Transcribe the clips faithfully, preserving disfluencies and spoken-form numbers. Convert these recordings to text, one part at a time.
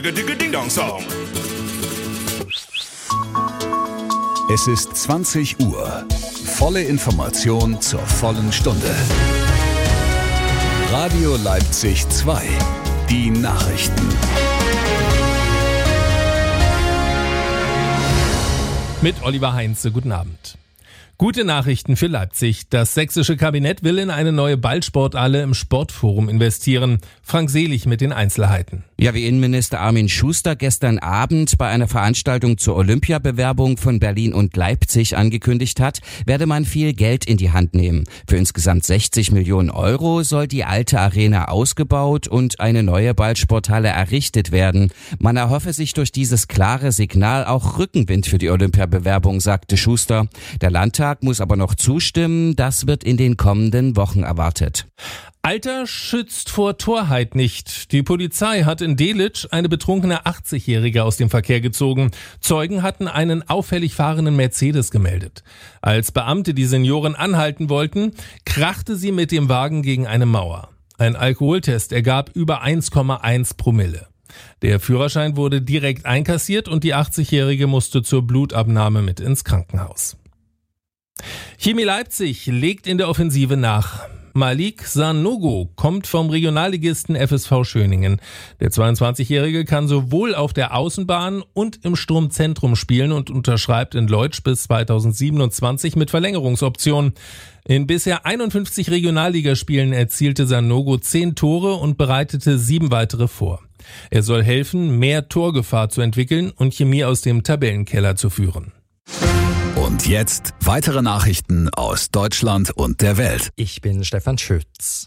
Digga-digga-ding-dong-Song. Es ist zwanzig Uhr. Volle Information zur vollen Stunde. Radio Leipzig zwei. Die Nachrichten. Mit Oliver Heinze, guten Abend. Gute Nachrichten für Leipzig. Das sächsische Kabinett will in eine neue Ballsporthalle im Sportforum investieren. Frank Selig mit den Einzelheiten. Ja, wie Innenminister Armin Schuster gestern Abend bei einer Veranstaltung zur Olympiabewerbung von Berlin und Leipzig angekündigt hat, werde man viel Geld in die Hand nehmen. Für insgesamt sechzig Millionen Euro soll die alte Arena ausgebaut und eine neue Ballsporthalle errichtet werden. Man erhoffe sich durch dieses klare Signal auch Rückenwind für die Olympiabewerbung, sagte Schuster. Der Landtag muss aber noch zustimmen. Das wird in den kommenden Wochen erwartet. Alter schützt vor Torheit nicht. Die Polizei hat in Delitzsch eine betrunkene achtzigjährige aus dem Verkehr gezogen. Zeugen hatten einen auffällig fahrenden Mercedes gemeldet. Als Beamte die Seniorin anhalten wollten, krachte sie mit dem Wagen gegen eine Mauer. Ein Alkoholtest ergab über eins Komma eins Promille. Der Führerschein wurde direkt einkassiert und die achtzigjährige musste zur Blutabnahme mit ins Krankenhaus. Chemie Leipzig legt in der Offensive nach. Malik Sanogo kommt vom Regionalligisten F S V Schöningen. Der zweiundzwanzigjährige kann sowohl auf der Außenbahn und im Sturmzentrum spielen und unterschreibt in Leutsch bis zweitausendsiebenundzwanzig mit Verlängerungsoption. In bisher einundfünfzig Regionalligaspielen erzielte Sanogo zehn Tore und bereitete sieben weitere vor. Er soll helfen, mehr Torgefahr zu entwickeln und Chemie aus dem Tabellenkeller zu führen. Und jetzt weitere Nachrichten aus Deutschland und der Welt. Ich bin Stefan Schütz.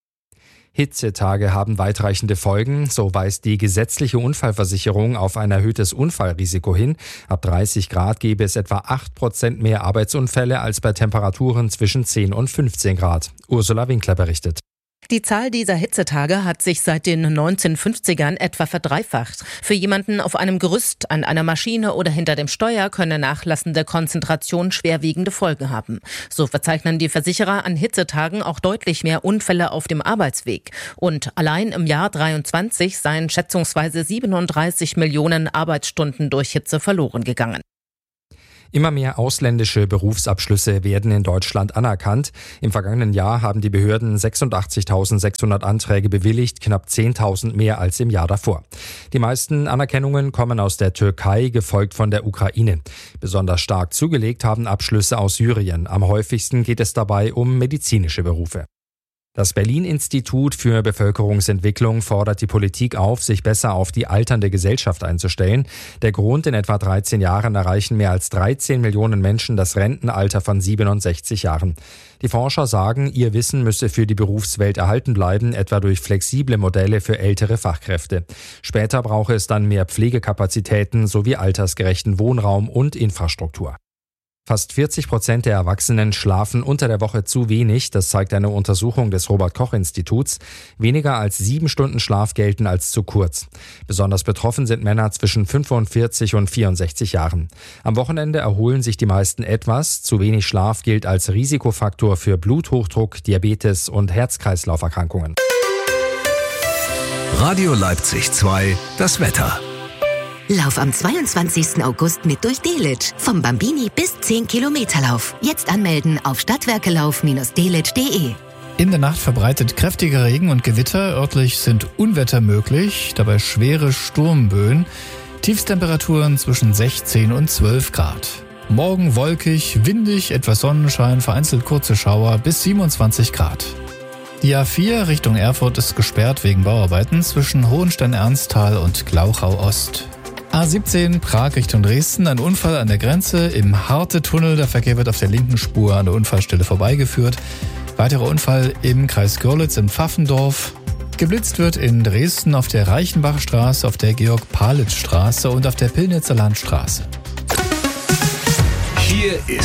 Hitzetage haben weitreichende Folgen, so weist die gesetzliche Unfallversicherung auf ein erhöhtes Unfallrisiko hin. Ab dreißig Grad gäbe es etwa acht Prozent mehr Arbeitsunfälle als bei Temperaturen zwischen zehn und fünfzehn Grad. Ursula Winkler berichtet. Die Zahl dieser Hitzetage hat sich seit den neunzehnhundertfünfzigern etwa verdreifacht. Für jemanden auf einem Gerüst, an einer Maschine oder hinter dem Steuer könne nachlassende Konzentration schwerwiegende Folgen haben. So verzeichnen die Versicherer an Hitzetagen auch deutlich mehr Unfälle auf dem Arbeitsweg. Und allein im Jahr dreiundzwanzig seien schätzungsweise siebenunddreißig Millionen Arbeitsstunden durch Hitze verloren gegangen. Immer mehr ausländische Berufsabschlüsse werden in Deutschland anerkannt. Im vergangenen Jahr haben die Behörden sechsundachtzigtausendsechshundert Anträge bewilligt, knapp zehntausend mehr als im Jahr davor. Die meisten Anerkennungen kommen aus der Türkei, gefolgt von der Ukraine. Besonders stark zugelegt haben Abschlüsse aus Syrien. Am häufigsten geht es dabei um medizinische Berufe. Das Berlin-Institut für Bevölkerungsentwicklung fordert die Politik auf, sich besser auf die alternde Gesellschaft einzustellen. Der Grund: in etwa dreizehn Jahren erreichen mehr als dreizehn Millionen Menschen das Rentenalter von siebenundsechzig Jahren. Die Forscher sagen, ihr Wissen müsse für die Berufswelt erhalten bleiben, etwa durch flexible Modelle für ältere Fachkräfte. Später brauche es dann mehr Pflegekapazitäten sowie altersgerechten Wohnraum und Infrastruktur. Fast vierzig Prozent der Erwachsenen schlafen unter der Woche zu wenig. Das zeigt eine Untersuchung des Robert-Koch-Instituts. Weniger als sieben Stunden Schlaf gelten als zu kurz. Besonders betroffen sind Männer zwischen fünfundvierzig und vierundsechzig Jahren. Am Wochenende erholen sich die meisten etwas. Zu wenig Schlaf gilt als Risikofaktor für Bluthochdruck, Diabetes und Herz-Kreislauf-Erkrankungen. Radio Leipzig zwei, das Wetter. Lauf am zweiundzwanzigsten August mit durch Delitzsch. Vom Bambini bis zehn Kilometer Lauf. Jetzt anmelden auf stadtwerkelauf Bindestrich delitzsch Punkt de. In der Nacht verbreitet kräftiger Regen und Gewitter. Örtlich sind Unwetter möglich, dabei schwere Sturmböen. Tiefstemperaturen zwischen sechzehn und zwölf Grad. Morgen wolkig, windig, etwas Sonnenschein, vereinzelt kurze Schauer bis siebenundzwanzig Grad. Die A vier Richtung Erfurt ist gesperrt wegen Bauarbeiten zwischen Hohenstein-Ernsthal und Glauchau-Ost. A siebzehn Prag Richtung Dresden, ein Unfall an der Grenze im Harte-Tunnel. Der Verkehr wird auf der linken Spur an der Unfallstelle vorbeigeführt. Weiterer Unfall im Kreis Görlitz in Pfaffendorf. Geblitzt wird in Dresden auf der Reichenbachstraße, auf der Georg-Palitz-Straße und auf der Pillnitzer Landstraße. Hier ist